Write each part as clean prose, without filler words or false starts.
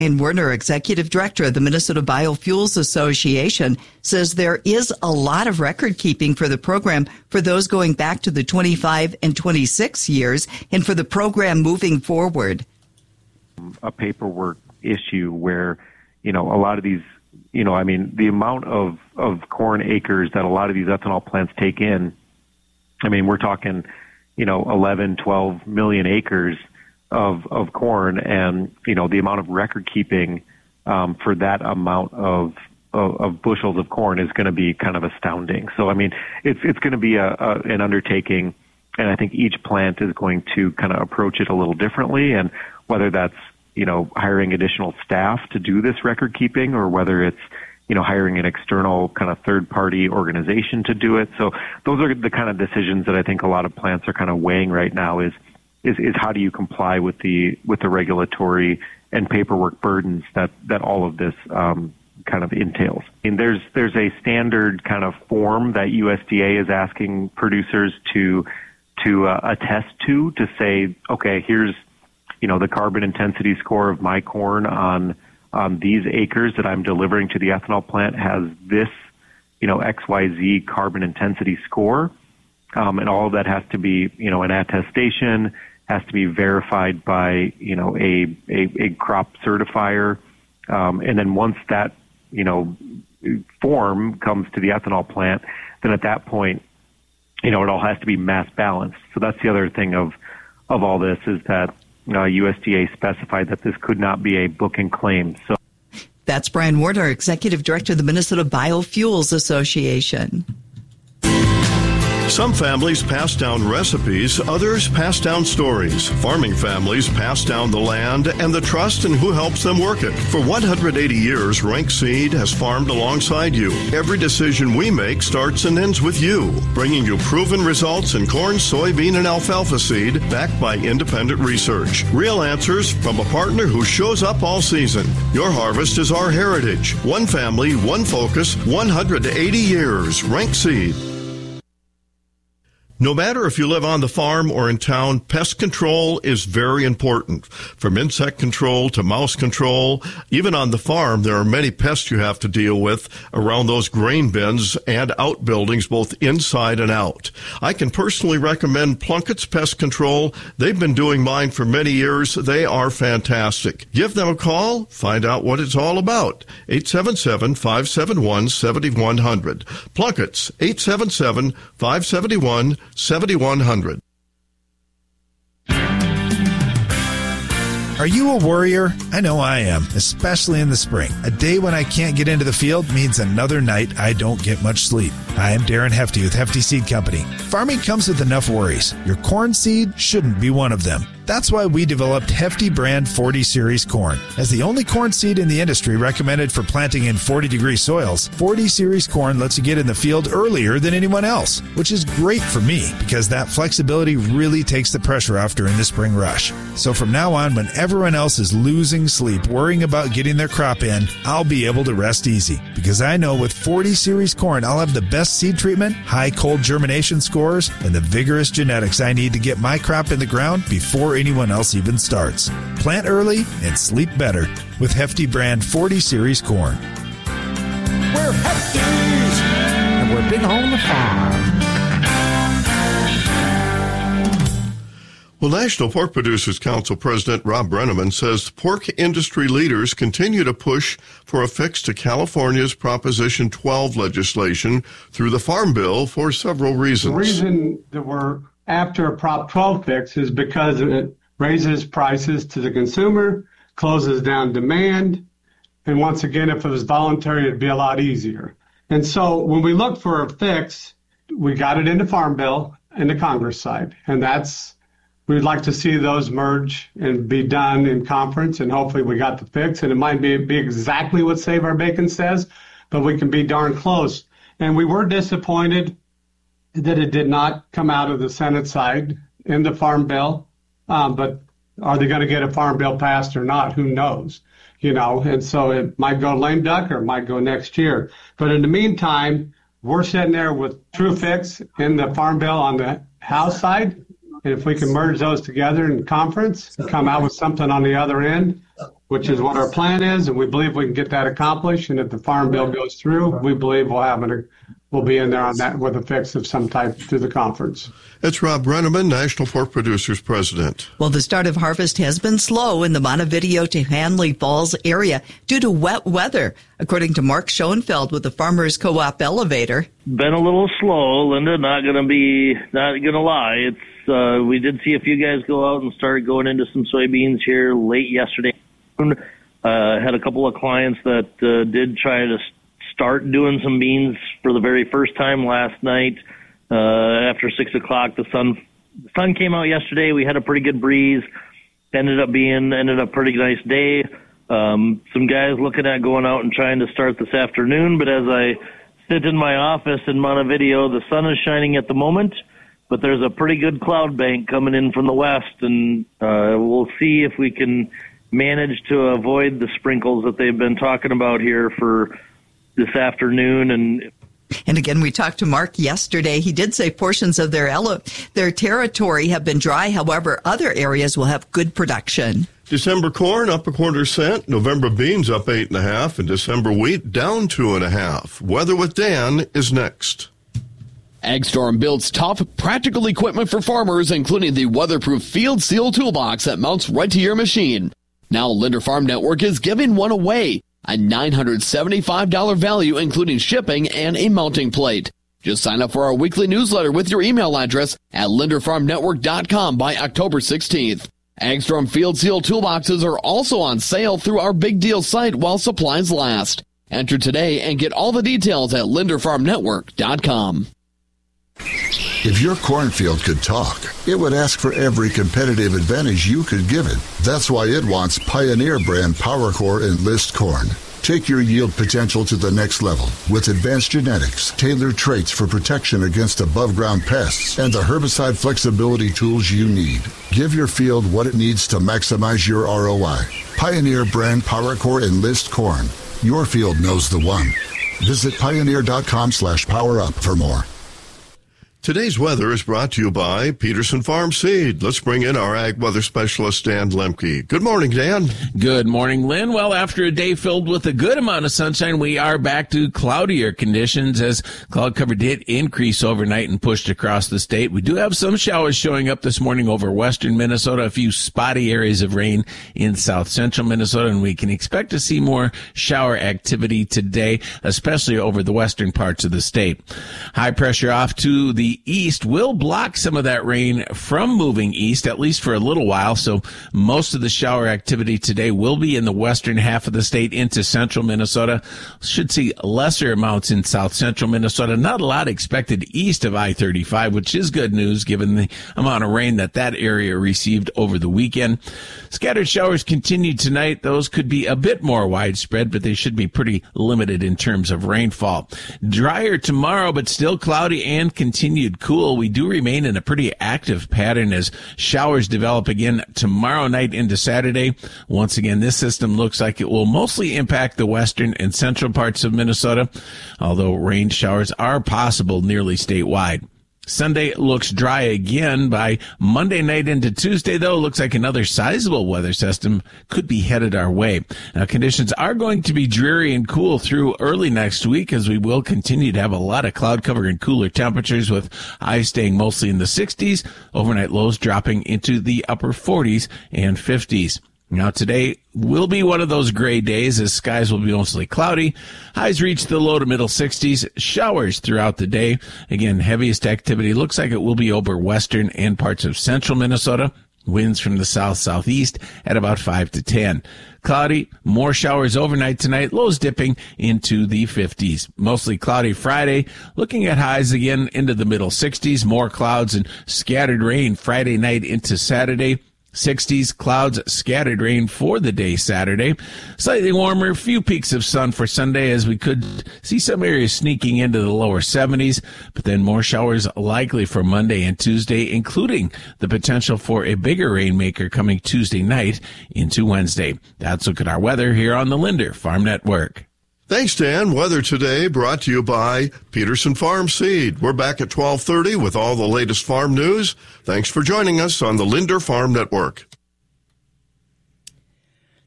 Brian Werner, Executive Director of the Minnesota Biofuels Association, says there is a lot of record keeping for the program for those going back to the 25 and 26 years and for the program moving forward. A paperwork issue where, a lot of these, the amount of corn acres that a lot of these ethanol plants take in, we're talking, 11, 12 million acres of corn, and the amount of record keeping for that amount of bushels of corn is going to be kind of astounding. So it's going to be an undertaking, and I think each plant is going to kind of approach it a little differently, and whether that's hiring additional staff to do this record keeping, or whether it's hiring an external kind of third party organization to do it. So those are the kind of decisions that I think a lot of plants are kind of weighing right now is how do you comply with the regulatory and paperwork burdens that all of this kind of entails. There's a standard kind of form that USDA is asking producers to attest to say, okay, here's the carbon intensity score of my corn on these acres that I'm delivering to the ethanol plant has this XYZ carbon intensity score, and all of that has to be an attestation. Has to be verified by, a crop certifier. And then once that, form comes to the ethanol plant, then at that point, it all has to be mass balanced. So that's the other thing of all this is that USDA specified that this could not be a book and claim. So that's Brian Werner, Executive Director of the Minnesota Biofuels Association. Some families pass down recipes, others pass down stories. Farming families pass down the land and the trust in who helps them work it. For 180 years, Rank Seed has farmed alongside you. Every decision we make starts and ends with you, bringing you proven results in corn, soybean, and alfalfa seed backed by independent research. Real answers from a partner who shows up all season. Your harvest is our heritage. One family, one focus, 180 years. Rank Seed. No matter if you live on the farm or in town, pest control is very important. From insect control to mouse control, even on the farm, there are many pests you have to deal with around those grain bins and outbuildings, both inside and out. I can personally recommend Plunkett's Pest Control. They've been doing mine for many years. They are fantastic. Give them a call. Find out what it's all about. 877-571-7100. Plunkett's, 877-571-7100. 7100. Are you a worrier? I know I am, especially in the spring. A day when I can't get into the field means another night I don't get much sleep. Hi, I'm Darren Hefty with Hefty Seed Company. Farming comes with enough worries. Your corn seed shouldn't be one of them. That's why we developed Hefty brand 40 Series corn. As the only corn seed in the industry recommended for planting in 40-degree soils, 40 Series corn lets you get in the field earlier than anyone else, which is great for me because that flexibility really takes the pressure off during the spring rush. So from now on, when everyone else is losing sleep worrying about getting their crop in, I'll be able to rest easy because I know with 40 Series corn, I'll have the best seed treatment, high cold germination scores, and the vigorous genetics I need to get my crop in the ground before anyone else even starts. Plant early and sleep better with Hefty brand 40 Series corn. We're Hefties, and we're big on the farm. Well, National Pork Producers Council President Rob Brenneman says pork industry leaders continue to push for a fix to California's Proposition 12 legislation through the Farm Bill for several reasons. The reason that we're after a Prop 12 fix is because it raises prices to the consumer, closes down demand, and once again, if it was voluntary, it'd be a lot easier. And so when we look for a fix, we got it in the Farm Bill and the Congress side, and we'd like to see those merge and be done in conference, and hopefully we got the fix, and it might be exactly what Save Our Bacon says, but we can be darn close. And we were disappointed that it did not come out of the Senate side in the Farm Bill. But are they going to get a Farm Bill passed or not? Who knows? And so it might go lame duck or it might go next year. But in the meantime, we're sitting there with true fix in the Farm Bill on the House side. And if we can merge those together in conference and come out with something on the other end, which is what our plan is, and we believe we can get that accomplished. And if the farm bill goes through, we believe we'll be in there on that with a fix of some type through the conference. It's Rob Brenneman, National Pork Producers President. Well, the start of harvest has been slow in the Montevideo to Hanley Falls area due to wet weather, according to Mark Schoenfeld with the Farmers Co-op Elevator. Been a little slow, Linda, not going to lie. It's we did see a few guys go out and start going into some soybeans here late yesterday. Had a couple of clients that did try to start doing some beans for the very first time last night. After 6 o'clock, the sun came out yesterday. We had a pretty good breeze. Ended up a pretty nice day. Some guys looking at going out and trying to start this afternoon, but as I sit in my office in Montevideo, the sun is shining at the moment, but there's a pretty good cloud bank coming in from the west, and we'll see if we can manage to avoid the sprinkles that they've been talking about here for this afternoon. And again, we talked to Mark yesterday. He did say portions of their territory have been dry. However, other areas will have good production. December corn up 1/4 cent, November beans up 8.5, and December wheat down 2.5. Weather with Dan is next. AgStorm builds top practical equipment for farmers, including the weatherproof Field Seal toolbox that mounts right to your machine. Now Linder Farm Network is giving one away. A $975 value, including shipping and a mounting plate. Just sign up for our weekly newsletter with your email address at linderfarmnetwork.com by October 16th. AgStorm Field Seal toolboxes are also on sale through our Big Deal site while supplies last. Enter today and get all the details at linderfarmnetwork.com. If your cornfield could talk, it would ask for every competitive advantage you could give it. That's why it wants Pioneer brand PowerCore Enlist corn. Take your yield potential to the next level with advanced genetics, tailored traits for protection against above-ground pests, and the herbicide flexibility tools you need. Give your field what it needs to maximize your ROI. Pioneer brand PowerCore Enlist corn. Your field knows the one. Visit pioneer.com/powerup for more. Today's weather is brought to you by Peterson Farm Seed. Let's bring in our ag weather specialist, Dan Lemke. Good morning, Dan. Good morning, Lynn. Well, after a day filled with a good amount of sunshine, we are back to cloudier conditions as cloud cover did increase overnight and pushed across the state. We do have some showers showing up this morning over western Minnesota, a few spotty areas of rain in south central Minnesota, and we can expect to see more shower activity today, especially over the western parts of the state. High pressure off to the east will block some of that rain from moving east, at least for a little while. So most of the shower activity today will be in the western half of the state into central Minnesota. Should see lesser amounts in south central Minnesota. Not a lot expected east of I-35, which is good news given the amount of rain that area received over the weekend. Scattered showers continue tonight. Those could be a bit more widespread, but they should be pretty limited in terms of rainfall. Drier tomorrow, but still cloudy and continued cool. We do remain in a pretty active pattern as showers develop again tomorrow night into Saturday. Once again, this system looks like it will mostly impact the western and central parts of Minnesota, although rain showers are possible nearly statewide. Sunday looks dry again. By Monday night into Tuesday, though, looks like another sizable weather system could be headed our way. Now, conditions are going to be dreary and cool through early next week as we will continue to have a lot of cloud cover and cooler temperatures with highs staying mostly in the 60s, overnight lows dropping into the upper 40s and 50s. Now, today will be one of those gray days as skies will be mostly cloudy. Highs reach the low to middle 60s. Showers throughout the day. Again, heaviest activity looks like it will be over western and parts of central Minnesota. Winds from the south-southeast at about 5 to 10. Cloudy, more showers overnight tonight, lows dipping into the 50s. Mostly cloudy Friday, looking at highs again into the middle 60s. More clouds and scattered rain Friday night into Saturday. 60s, clouds, scattered rain for the day Saturday. Slightly warmer, few peaks of sun for Sunday as we could see some areas sneaking into the lower 70s, but then more showers likely for Monday and Tuesday, including the potential for a bigger rainmaker coming Tuesday night into Wednesday. That's a look at our weather here on the Linder Farm Network. Thanks, Dan. Weather today brought to you by Peterson Farm Seed. We're back at 12:30 with all the latest farm news. Thanks for joining us on the Linder Farm Network.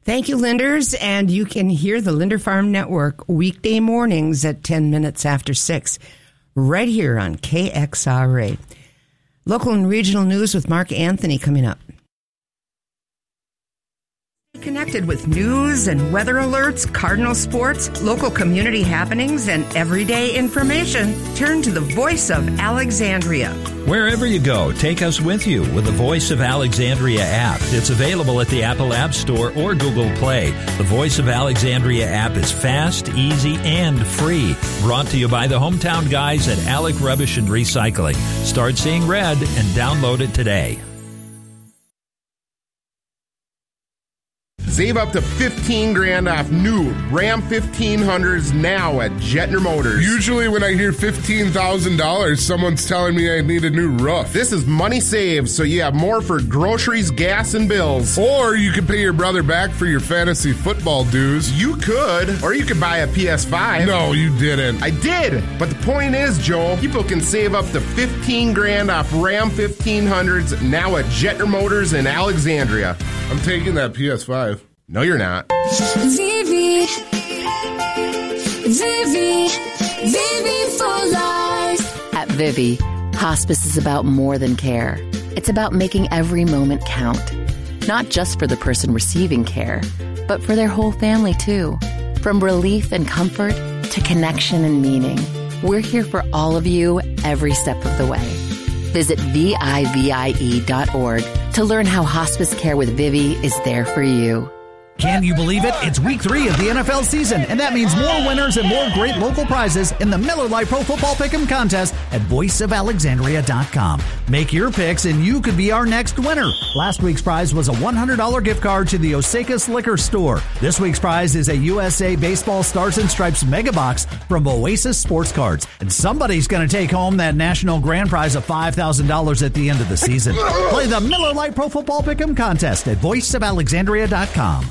Thank you, Linders. And you can hear the Linder Farm Network weekday mornings at 10 minutes after 6, right here on KXRA. Local and regional news with Mark Anthony coming up. Connected with news and weather alerts, Cardinal sports, local community happenings, and everyday information. Turn to the Voice of Alexandria. Wherever you go, take us with you with the Voice of Alexandria app. It's available at the Apple App Store or Google Play. The Voice of Alexandria app is fast, easy, and free. Brought to you by the hometown guys at Alec Rubbish and Recycling. Start seeing red and download it today. Save up to $15,000 off new Ram 1500s now at Jetner Motors. Usually when I hear $15,000, someone's telling me I need a new roof. This is money saved, so you have more for groceries, gas, and bills. Or you could pay your brother back for your fantasy football dues. You could. Or you could buy a PS5. No, you didn't. I did. But the point is, Joe, people can save up to $15,000 off Ram 1500s now at Jetner Motors in Alexandria. I'm taking that PS5. No, you're not. Vivi for life. At Vivi, hospice is about more than care. It's about making every moment count. Not just for the person receiving care, but for their whole family too. From relief and comfort to connection and meaning. We're here for all of you every step of the way. Visit VIVIE.org to learn how hospice care with Vivi is there for you. Can you believe it? It's week 3 of the NFL season, and that means more winners and more great local prizes in the Miller Lite Pro Football Pick'em contest at voiceofalexandria.com. Make your picks, and you could be our next winner. Last week's prize was a $100 gift card to the Osakis Liquor Store. This week's prize is a USA Baseball Stars and Stripes Mega Box from Oasis Sports Cards. And somebody's going to take home that national grand prize of $5,000 at the end of the season. Play the Miller Lite Pro Football Pick'em contest at voiceofalexandria.com.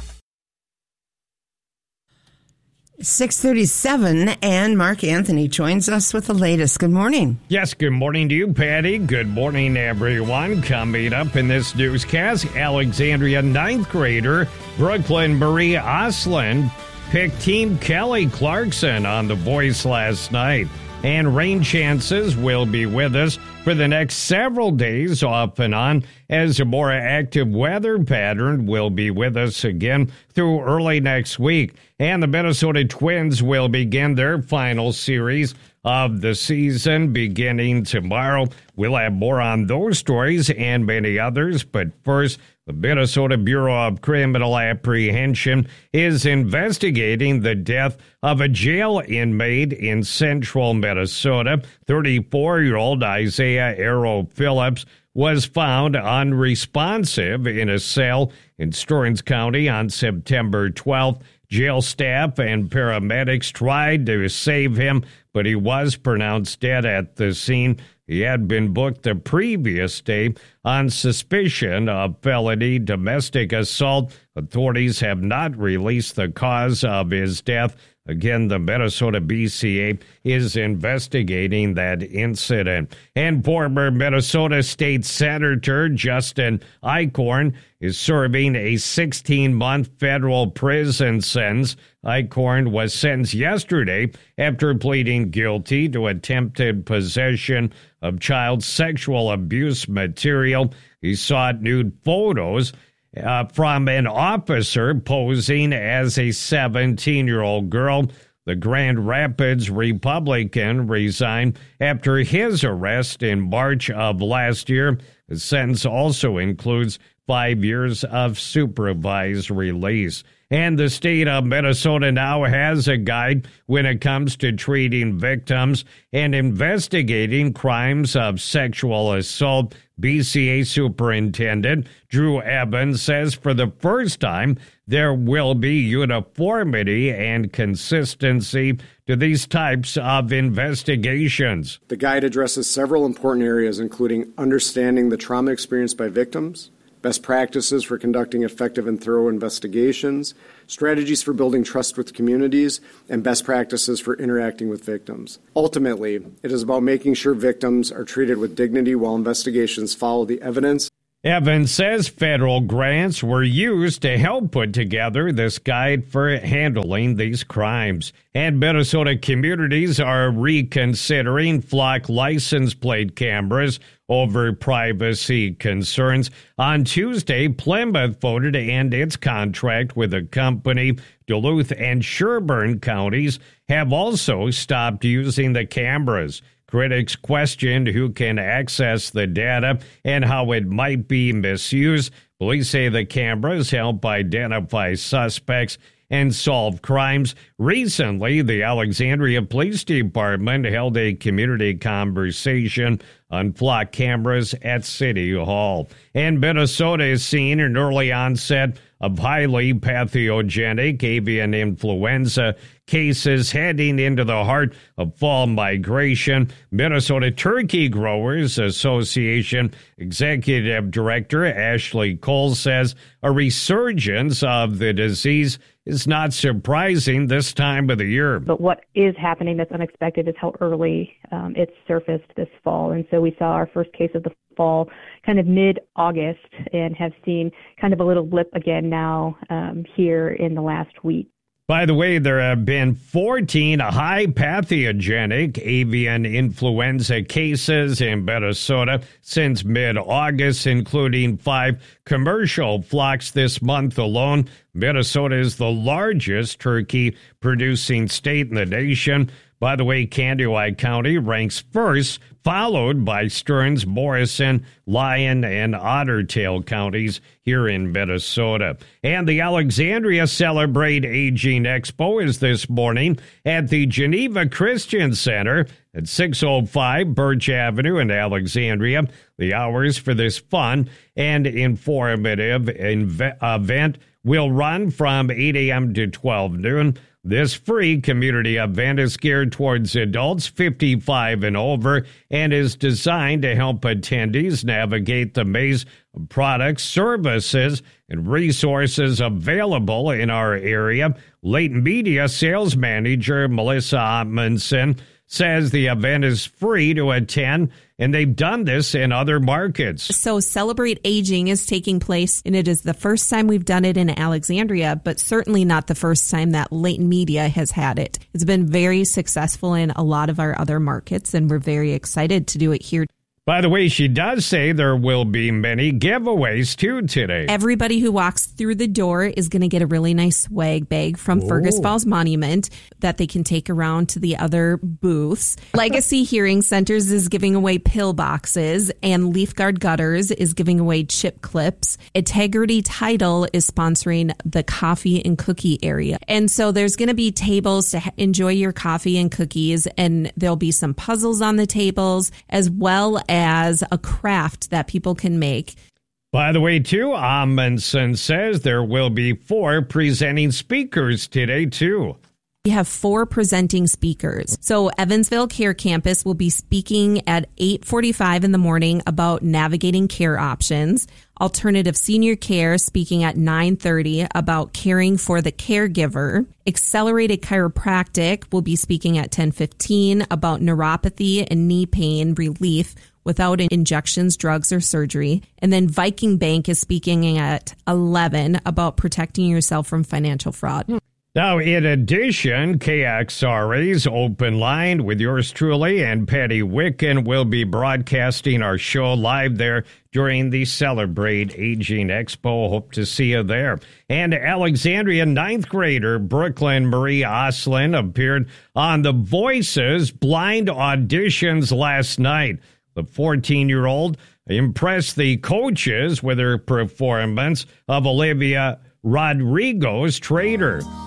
6:37, and Mark Anthony joins us with the latest. Good morning. Yes, good morning to you, Patty. Good morning, everyone. Coming up in this newscast, Alexandria 9th grader Brooklyn Marie Osland picked Team Kelly Clarkson on The Voice last night. And rain chances will be with us for the next several days off and on, as a more active weather pattern will be with us again through early next week. And the Minnesota Twins will begin their final series of the season beginning tomorrow. We'll have more on those stories and many others, but first, the Minnesota Bureau of Criminal Apprehension is investigating the death of a jail inmate in central Minnesota. 34-year-old Isaiah Arrow Phillips was found unresponsive in a cell in Stearns County on September 12th. Jail staff and paramedics tried to save him, but he was pronounced dead at the scene. He had been booked the previous day on suspicion of felony domestic assault. Authorities have not released the cause of his death. Again, the Minnesota BCA is investigating that incident. And former Minnesota State Senator Justin Eichhorn is serving a 16-month federal prison sentence. Eichhorn was sentenced yesterday after pleading guilty to attempted possession of child sexual abuse material. He sought nude photos from an officer posing as a 17-year-old girl. The Grand Rapids Republican resigned after his arrest in March of last year. The sentence also includes 5 years of supervised release. And the state of Minnesota now has a guide when it comes to treating victims and investigating crimes of sexual assault. BCA Superintendent Drew Evans says for the first time there will be uniformity and consistency to these types of investigations. The guide addresses several important areas, including understanding the trauma experienced by victims, best practices for conducting effective and thorough investigations, strategies for building trust with communities, and best practices for interacting with victims. Ultimately, it is about making sure victims are treated with dignity while investigations follow the evidence. Evans says federal grants were used to help put together this guide for handling these crimes. And Minnesota communities are reconsidering flock license plate cameras over privacy concerns. On Tuesday, Plymouth voted to end its contract with a company. Duluth and Sherburne counties have also stopped using the cameras. Critics questioned who can access the data and how it might be misused. Police say the cameras help identify suspects and solve crimes. Recently, the Alexandria Police Department held a community conversation on flock cameras at City Hall. And Minnesota is seeing an early onset of highly pathogenic avian influenza cases heading into the heart of fall migration. Minnesota Turkey Growers Association Executive Director Ashley Cole says a resurgence of the disease is not surprising this time of the year. But what is happening that's unexpected is how early it's surfaced this fall. And so we saw our first case of the fall kind of mid-August and have seen kind of a little blip again now here in the last week. By the way, there have been 14 high pathogenic avian influenza cases in Minnesota since mid-August, including 5 commercial flocks this month alone. Minnesota is the largest turkey-producing state in the nation. By the way, Candioi County ranks first, followed by Stearns, Morrison, Lyon, and Ottertail counties here in Minnesota. And the Alexandria Celebrate Aging Expo is this morning at the Geneva Christian Center at 605 Birch Avenue in Alexandria. The hours for this fun and informative event will run from 8 a.m. to 12 noon. This free community event is geared towards adults 55 and over and is designed to help attendees navigate the maze of products, services, and resources available in our area. Leighton Media sales manager Melissa Ottmanson says the event is free to attend, and they've done this in other markets. So Celebrate Aging is taking place, and it is the first time we've done it in Alexandria, but certainly not the first time that Leighton Media has had it. It's been very successful in a lot of our other markets, and we're very excited to do it here. By the way, she does say there will be many giveaways, too, today. Everybody who walks through the door is going to get a really nice swag bag from Fergus Falls Monument that they can take around to the other booths. Legacy Hearing Centers is giving away pill boxes, and Leaf Guard Gutters is giving away chip clips. Integrity Title is sponsoring the coffee and cookie area. And so there's going to be tables to enjoy your coffee and cookies, and there'll be some puzzles on the tables, as well as a craft that people can make. By the way, too, Amundsen says there will be 4 presenting speakers today, too. We have 4 presenting speakers. So Evansville Care Campus will be speaking at 8:45 in the morning about navigating care options. Alternative Senior Care speaking at 9:30 about caring for the caregiver. Accelerated Chiropractic will be speaking at 10:15 about neuropathy and knee pain relief without injections, drugs, or surgery. And then Viking Bank is speaking at 11 about protecting yourself from financial fraud. Now, in addition, KXRA's Open Line with yours truly and Patty Wicken will be broadcasting our show live there during the Celebrate Aging Expo. Hope to see you there. And Alexandria 9th grader Brooklyn Marie Oslin appeared on The Voice's blind auditions last night. The 14-year-old impressed the coaches with her performance of Olivia Rodrigo's Traitor.